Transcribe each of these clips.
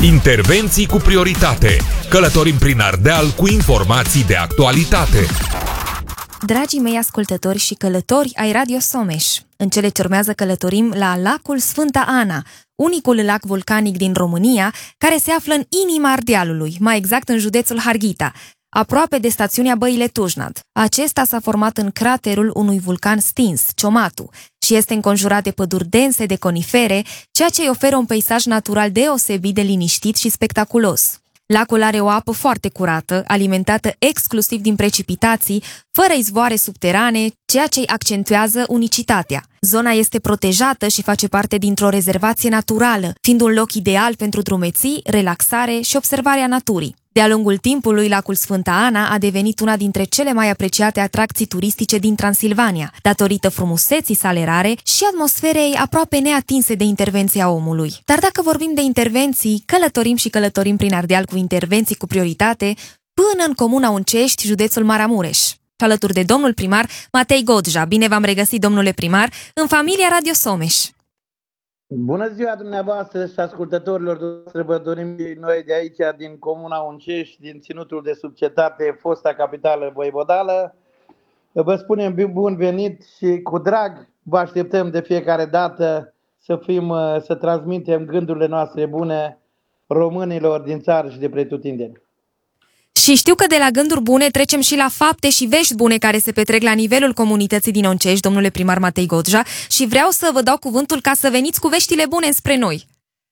Intervenții cu prioritate. Călătorim prin Ardeal cu informații de actualitate. Dragii mei ascultători și călători ai Radio Someș, în cele ce urmează călătorim la lacul Sfânta Ana, unicul lac vulcanic din România, care se află în inima Ardealului, mai exact în județul Harghita, aproape de stațiunea Băile Tujnad. Acesta s-a format în craterul unui vulcan stins, Ciomatu, și este înconjurat de păduri dense de conifere, ceea ce îi oferă un peisaj natural deosebit de liniștit și spectaculos. Lacul are o apă foarte curată, alimentată exclusiv din precipitații, fără izvoare subterane, ceea ce îi accentuează unicitatea. Zona este protejată și face parte dintr-o rezervație naturală, fiind un loc ideal pentru drumeții, relaxare și observarea naturii. De-a lungul timpului, lacul Sfânta Ana a devenit una dintre cele mai apreciate atracții turistice din Transilvania, datorită frumuseții sale rare și atmosferei aproape neatinse de intervenția omului. Dar dacă vorbim de intervenții, călătorim prin Ardeal cu intervenții cu prioritate până în comuna Uncești, județul Maramureș. Și alături de domnul primar Matei Godja. Bine v-am regăsit, domnule primar, în familia Radio Someș. Bună ziua dumneavoastră și ascultătorilor dumneavoastră, vă dorim noi de aici, din Comuna Uncești, din Ținutul de Subcetate, fosta capitală voivodală. Vă spunem bun venit și cu drag vă așteptăm de fiecare dată să transmitem gândurile noastre bune românilor din țară și de pretutindeni. Și știu că de la gânduri bune trecem și la fapte și vești bune care se petrec la nivelul comunității din Uncești, domnule primar Matei Godja, și vreau să vă dau cuvântul ca să veniți cu veștile bune spre noi.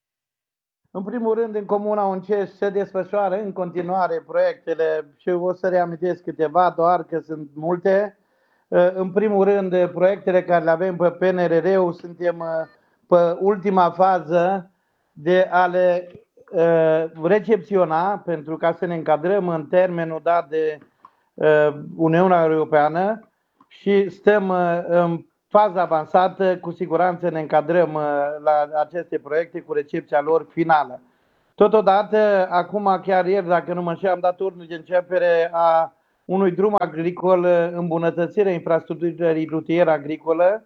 În primul rând, în Comuna Uncești se desfășoară în continuare proiectele și o să reamintesc câteva, doar că sunt multe. În primul rând, proiectele care le avem pe PNRR-ul, suntem pe ultima fază de a le recepționa, pentru ca să ne încadrăm în termenul dat de Uniunea Europeană și stăm în faza avansată, cu siguranță ne încadrăm la aceste proiecte cu recepția lor finală. Totodată, acum chiar ieri, dacă nu mă înșel, am dat ordine de începere a unui drum agricol, îmbunătățirea infrastructurii rutieră agricolă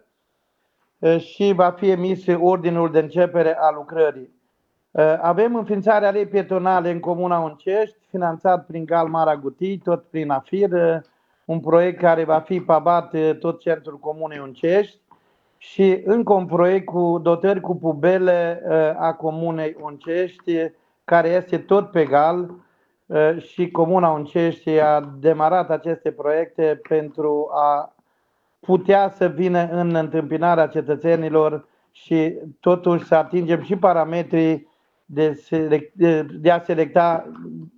și va fi emis ordinul de începere a lucrării. Avem înființarea alei pietonale în Comuna Uncești, finanțat prin Gal Mara Gutii, tot prin AFIR, un proiect care va fi pavat tot centrul Comunei Uncești și încă un proiect cu dotări cu pubele a Comunei Uncești, care este tot pe Gal și Comuna Uncești a demarat aceste proiecte pentru a putea să vină în întâmpinarea cetățenilor și totuși să atingem și parametrii de a selecta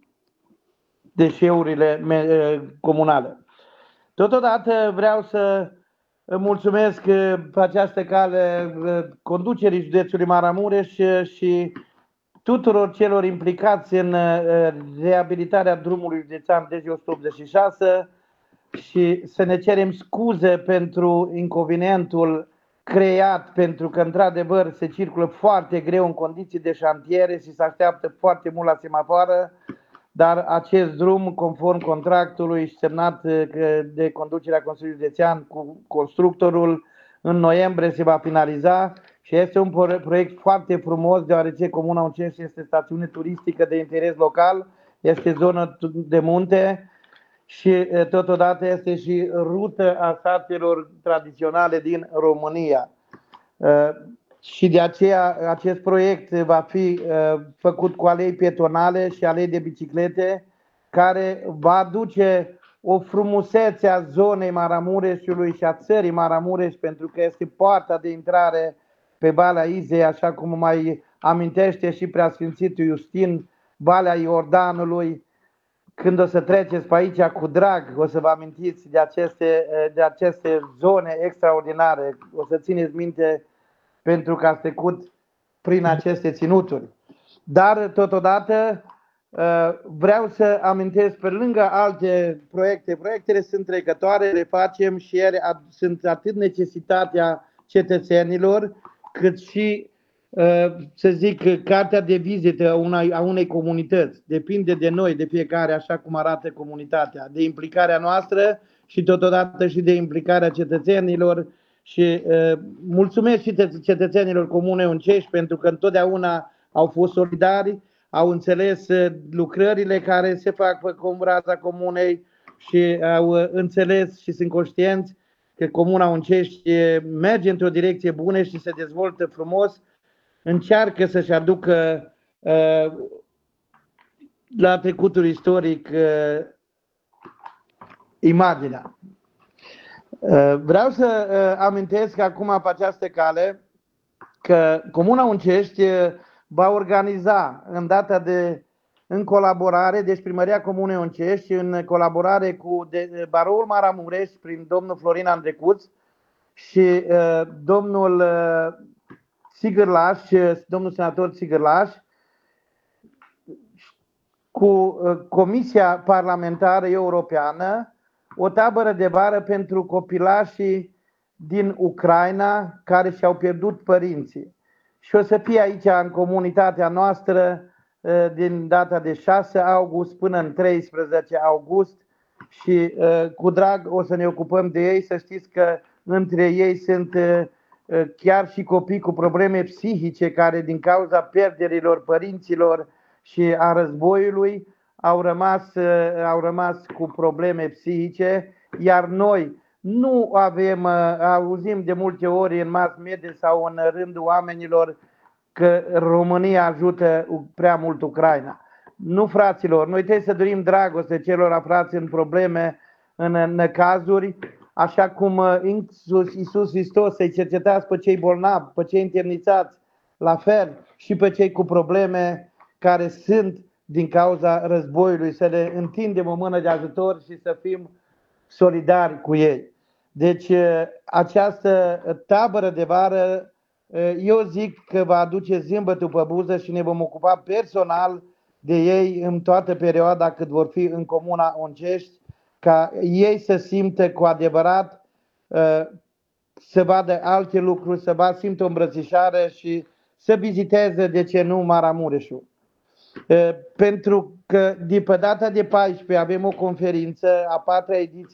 deșeurile comunale. Totodată vreau să mulțumesc pe această cale conducerii județului Maramureș și tuturor celor implicați în reabilitarea drumului județean DG186 și să ne cerem scuze pentru inconvenientul creat, pentru că într-adevăr se circulă foarte greu în condiții de șantiere și se așteaptă foarte mult la semafoară, dar acest drum, conform contractului semnat de conducerea Consiliului Județean cu constructorul, în noiembrie se va finaliza și este un proiect foarte frumos, deoarece Comuna Uncești este stațiune turistică de interes local, este zonă de munte și totodată este și rută a satelor tradiționale din România. Și de aceea acest proiect va fi făcut cu alei pietonale și alei de biciclete, care va aduce o frumusețe a zonei Maramureșului și a țării Maramureș, pentru că este poarta de intrare pe Valea Izei, așa cum mai amintește și Preasfințitul Iustin, Valea Iordanului. Când o să treceți pe aici cu drag, o să vă amintiți de aceste zone extraordinare. O să țineți minte pentru că ați trecut prin aceste ținuturi. Dar totodată vreau să amintesc, pe lângă alte proiecte, proiectele sunt trecătoare, le facem și ele sunt atât necesitatea cetățenilor, cât și să zic, cartea de vizită a unei comunități. Depinde de noi, de fiecare, așa cum arată comunitatea, de implicarea noastră și totodată și de implicarea cetățenilor. Și mulțumesc și cetățenilor Comunei Uncești pentru că întotdeauna au fost solidari, au înțeles lucrările care se fac pe raza comunei și au înțeles și sunt conștienți că Comuna Uncești merge într-o direcție bună și se dezvoltă frumos, încearcă să-și aducă la trecutul istoric imaginea. Vreau să amintesc acum pe această cale că Comuna Uncești va organiza în colaborare, deci Primăria Comunei Uncești, în colaborare cu Baroul Maramureș prin domnul Florin Andrecuț și domnul Sigârlaș, domnul senator Sigârlaș, cu Comisia Parlamentară Europeană, o tabără de vară pentru copilașii din Ucraina care și-au pierdut părinții. Și o să fie aici în comunitatea noastră din data de 6 august până în 13 august și cu drag o să ne ocupăm de ei. Să știți că între ei sunt chiar și copii cu probleme psihice care din cauza pierderilor părinților și a războiului au rămas cu probleme psihice, iar noi nu auzim de multe ori în mass media sau în rândul oamenilor că România ajută prea mult Ucraina. Nu, fraților, noi trebuie să dorim dragoste celor aflați în probleme, în necazuri, așa cum Iisus Hristos să-i cercetați pe cei bolnavi, pe cei internițați, la fel și pe cei cu probleme care sunt din cauza războiului, să le întindem o mână de ajutor și să fim solidari cu ei. Deci această tabără de vară, eu zic că va aduce zâmbătul pe buză și ne vom ocupa personal de ei în toată perioada cât vor fi în Comuna Uncești, ca ei să simtă cu adevărat, să vadă alte lucruri, să simtă o îmbrățișare și să viziteze, de ce nu, Maramureșul. Pentru că de pe data de 14 avem o conferință, a 4-a ediție